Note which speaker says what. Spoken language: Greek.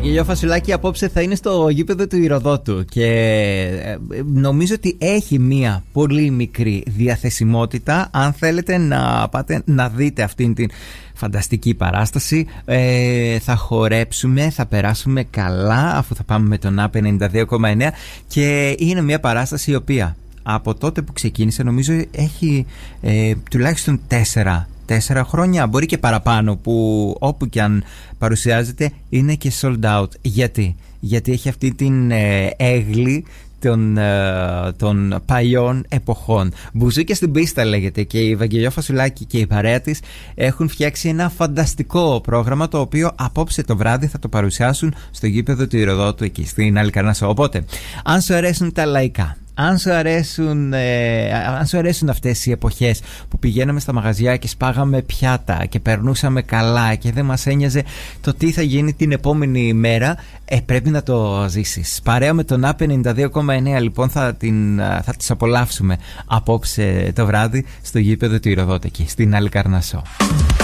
Speaker 1: Βαγγελιό Φασουλάκη απόψε θα είναι στο γήπεδο του Ηροδότου και νομίζω ότι έχει μία πολύ μικρή διαθεσιμότητα αν θέλετε να πάτε να δείτε αυτήν την φανταστική παράσταση. Θα χορέψουμε, θα περάσουμε καλά αφού θα πάμε με τον A92,9 και είναι μια παράσταση η οποία από τότε που ξεκίνησε νομίζω έχει τουλάχιστον 4 χρόνια, μπορεί και παραπάνω, που όπου και αν παρουσιάζεται είναι και sold out. Γιατί έχει αυτή την έγλη των παλιών εποχών. Μπουζούκια στην πίστα λέγεται, και η Βαγγελιό Φασουλάκη και η παρέα της έχουν φτιάξει ένα φανταστικό πρόγραμμα, το οποίο απόψε το βράδυ θα το παρουσιάσουν στο γήπεδο του Ηροδότου εκεί στην Αλικαρνασσό. Οπότε, αν σου αρέσουν τα λαϊκά, αν σου αρέσουν αυτές οι εποχές που πηγαίναμε στα μαγαζιά και σπάγαμε πιάτα και περνούσαμε καλά και δεν μας ένοιαζε το τι θα γίνει την επόμενη μέρα, πρέπει να το ζήσεις. Παρέα με τον A92,9 λοιπόν θα τις απολαύσουμε απόψε το βράδυ στο γήπεδο του Ηροδότη εκεί στην Αλικαρνασσό.